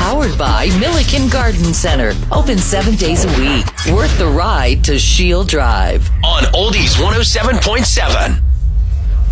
Powered by Milliken Garden Center. Open 7 days a week. Worth the ride to Shield Drive. On Oldies 107.7.